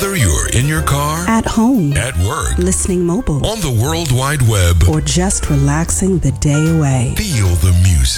Whether you're in your car, at home, at work, listening mobile, on the World Wide Web, or just relaxing the day away. Feel the music.